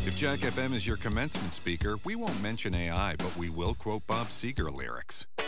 If Jack FM is your commencement speaker, we won't mention AI, but we will quote Bob Seger lyrics.